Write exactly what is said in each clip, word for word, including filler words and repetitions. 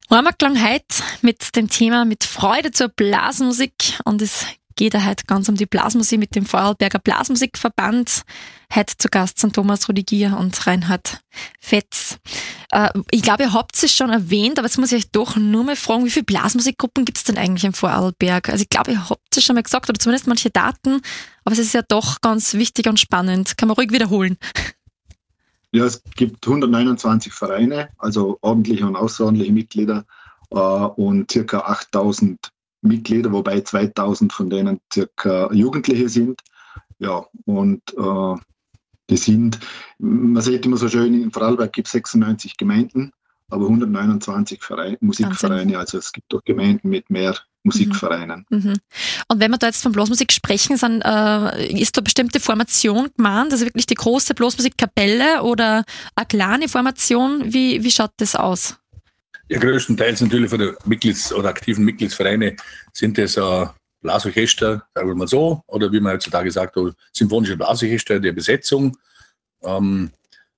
Heimatlang heute mit dem Thema mit Freude zur Blasmusik, und es geht ja heute ganz um die Blasmusik mit dem Vorarlberger Blasmusikverband. Heute zu Gast sind Thomas Rodigier und Reinhard Fetz. Äh, ich glaube, ihr habt es schon erwähnt, aber jetzt muss ich euch doch nur mal fragen, wie viele Blasmusikgruppen gibt es denn eigentlich im Vorarlberg? Also ich glaube, ihr habt es schon mal gesagt, oder zumindest manche Daten, aber es ist ja doch ganz wichtig und spannend. Kann man ruhig wiederholen. Ja, es gibt hundertneunundzwanzig Vereine, also ordentliche und außerordentliche Mitglieder äh, und circa achttausend Mitglieder, wobei zweitausend von denen circa Jugendliche sind. Ja, und äh, die sind, man sieht immer so schön, in Vorarlberg gibt es sechsundneunzig Gemeinden, aber hundertneunundzwanzig Vereine, Musikvereine, also es gibt auch Gemeinden mit mehr Musikvereinen. Mhm. Und wenn wir da jetzt von Blasmusik sprechen, sind, äh, ist da bestimmte Formation gemeint, also wirklich die große Blasmusikkapelle oder eine kleine Formation? Wie, wie schaut das aus? Ja, größtenteils natürlich von den Mitglieds- oder aktiven Mitgliedsvereine sind es äh, Blasorchester, sagen wir mal so, oder wie man heutzutage sagt, symphonische Blasorchester der Besetzung. Ähm,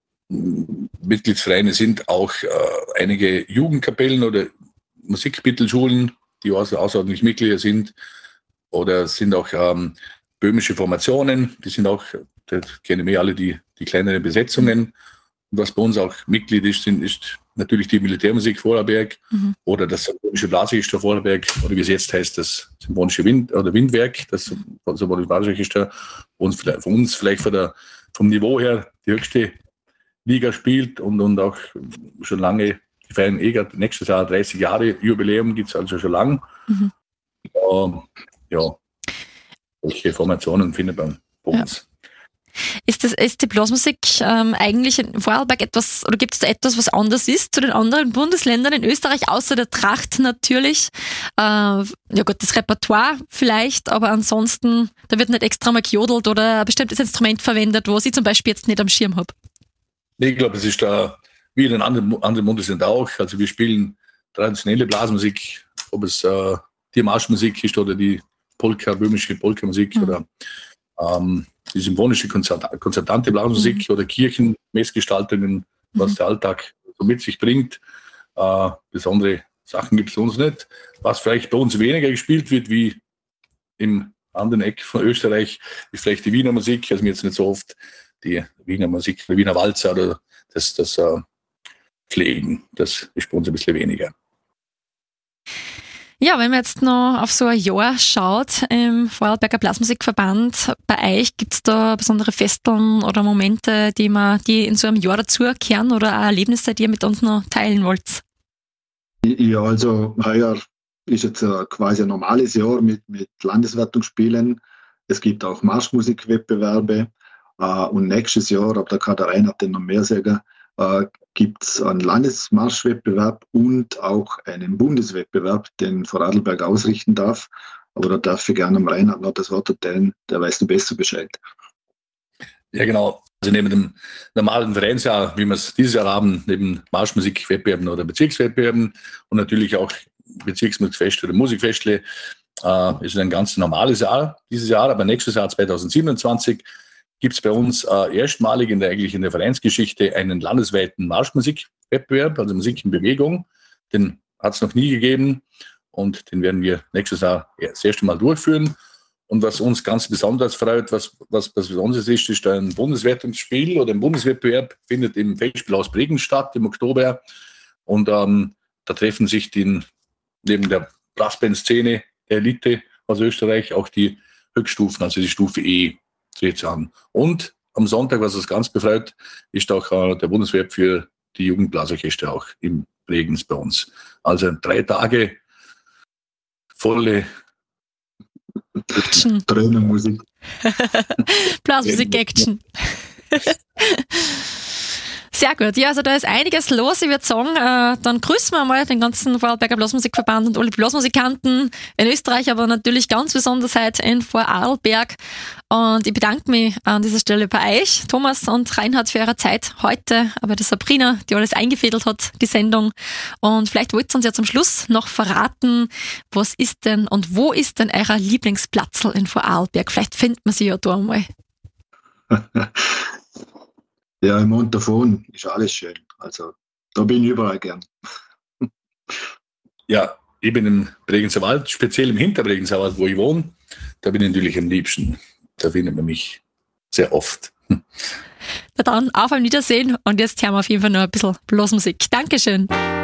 Mitgliedsvereine sind auch äh, einige Jugendkapellen oder Musikmittelschulen, die also außerordentlich Mitglieder sind, oder sind auch ähm, böhmische Formationen, die sind auch, da kennen wir alle die, die kleineren Besetzungen. Und was bei uns auch Mitglied ist, sind, ist natürlich die Militärmusik Vorarlberg mhm. oder das symphonische Blasorchester Vorarlberg, oder wie es jetzt heißt, das symphonische Wind oder Windwerk, das symphonische Blasorchester, und von uns vielleicht von der, vom Niveau her die höchste Liga spielt und, und auch schon lange, die feiern eh gerade nächstes Jahr dreißig Jahre Jubiläum, gibt es also schon lang. Mhm. Ähm, ja, solche Formationen findet man bei uns. Ja. Ist, das, ist die Blasmusik ähm, eigentlich in Vorarlberg etwas, oder gibt es da etwas, was anders ist zu den anderen Bundesländern in Österreich, außer der Tracht natürlich? Äh, ja gut, das Repertoire vielleicht, aber ansonsten, da wird nicht extra mal gejodelt oder ein bestimmtes Instrument verwendet, was ich zum Beispiel jetzt nicht am Schirm habe. Ich glaube, es ist da wie in den anderen, anderen Bundesländern auch. Also wir spielen traditionelle Blasmusik, ob es äh, die Marschmusik ist oder die Polka, böhmische Polka-Musik mhm. oder ähm, die symphonische Konzert, konzertante Blasmusik mhm. oder Kirchenmessgestaltungen, was mhm. der Alltag so mit sich bringt. Äh, besondere Sachen gibt es bei uns nicht. Was vielleicht bei uns weniger gespielt wird wie im anderen Eck von Österreich, ist vielleicht die Wiener Musik. Also mir jetzt nicht so oft die Wiener Musik, die Wiener Walzer oder das, das äh, Pflegen. Das ist bei uns ein bisschen weniger. Ja, wenn man jetzt noch auf so ein Jahr schaut im Vorarlberger Blasmusikverband, bei euch gibt es da besondere Festeln oder Momente, die, man, die in so einem Jahr dazukehren oder auch Erlebnisse, die ihr mit uns noch teilen wollt? Ja, also heuer ist jetzt quasi ein normales Jahr mit, mit Landeswertungsspielen. Es gibt auch Marschmusikwettbewerbe äh, und nächstes Jahr, aber da kann der Reinhard noch mehr sagen, äh, gibt es einen Landesmarschwettbewerb und auch einen Bundeswettbewerb, den Vorarlberg ausrichten darf. Aber da darf ich gerne am Reinhard noch das Wort erteilen, der weiß du besser Bescheid. Ja, genau. Also neben dem normalen Vereinsjahr, wie wir es dieses Jahr haben, neben Marschmusikwettbewerben oder Bezirkswettbewerben und natürlich auch Bezirksmusikfeste oder Musikfestle, äh, ist ein ganz normales Jahr dieses Jahr. Aber nächstes Jahr zweitausendsiebenundzwanzig gibt es bei uns äh, erstmalig in der, eigentlich in der Vereinsgeschichte einen landesweiten Marschmusikwettbewerb, also Musik in Bewegung. Den hat es noch nie gegeben und den werden wir nächstes Jahr das erste Mal durchführen. Und was uns ganz besonders freut, was, was, was Besonderes ist, ist ein Bundeswertungsspiel oder ein Bundeswettbewerb, findet im Feldspielhaus Bregen statt im Oktober. Und ähm, da treffen sich die, neben der Brassband-Szene der Elite aus Österreich auch die Höchststufen, also die Stufe E. An. Und am Sonntag, was uns ganz befreut, ist auch äh, der Bundeswettbewerb für die Jugendblasorchester auch im Bregenz bei uns. Also drei Tage volle Action. Musik. Blasmusik-Action. Sehr gut. Ja, also da ist einiges los. Ich würde sagen, äh, dann grüßen wir mal den ganzen Vorarlberger Blasmusikverband und alle Blasmusikanten in Österreich, aber natürlich ganz besonders heute in Vorarlberg. Und ich bedanke mich an dieser Stelle bei euch, Thomas und Reinhard, für eure Zeit heute, aber der Sabrina, die alles eingefädelt hat, die Sendung. Und vielleicht wollt ihr uns ja zum Schluss noch verraten, was ist denn und wo ist denn euer Lieblingsplatzl in Vorarlberg? Vielleicht findet man sie ja da einmal. Ja, im Montafon ist alles schön. Also da bin ich überall gern. Ja, ich bin im Bregenzer Wald, speziell im Hinterbregenzer Wald, wo ich wohne. Da bin ich natürlich am liebsten. Da findet man mich sehr oft. Na dann, auf ein Wiedersehen und jetzt hören wir auf jeden Fall noch ein bisschen Blasmusik. Dankeschön.